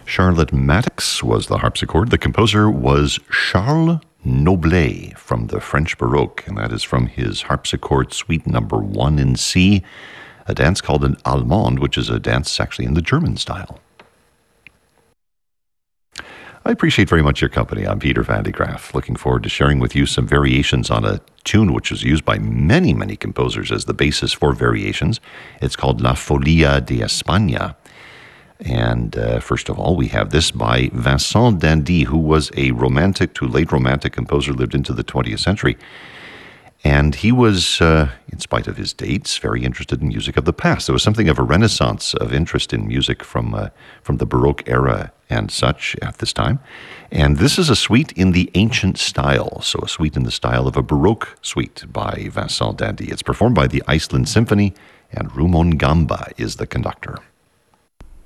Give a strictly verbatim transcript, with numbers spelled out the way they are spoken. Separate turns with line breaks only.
Charlotte Mattix was the harpsichord. The composer was Charles Noblet from the French Baroque, and that is from his harpsichord suite number one in C, a dance called an Allemande, which is a dance actually in the German style. I appreciate very much your company. I'm Peter Van de Graaff, looking forward to sharing with you some variations on a tune which is used by many, many composers as the basis for variations. It's called La Folia de España. And uh, first of all, we have this by Vincent d'Indy, who was a romantic to late romantic composer, lived into the twentieth century. And he was, uh, in spite of his dates, very interested in music of the past. There was something of a renaissance of interest in music from uh, from the Baroque era and such at this time. And this is a suite in the ancient style, so a suite in the style of a Baroque suite by Vincent d'Indy. It's performed by the Iceland Symphony, and Rumon Gamba is the conductor.